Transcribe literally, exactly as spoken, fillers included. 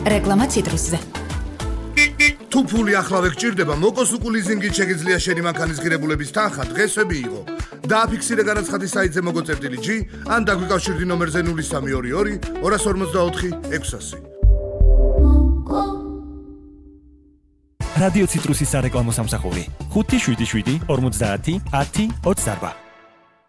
რეკლამა ციტრუსზე. თუ ფული ახლავე გჭირდება, მოკოსუკუ ლიზინგით შეგიძლია შენი მანქანის ღირებულების თანხა დღესვე მიიღო. დააფიქსირე განაცხადის საიტზე მოგოწერდილი ჯი, ან დაგვიკავშირდი ნომერზე ნული სამი ორი ორი ორას ორმოცდაოთხი ექვსასი. რადიო ციტრუსის სარეკლამო სამსახური ხუთი შვიდი შვიდი ორმოცდაათი ათი ოცდაარბა.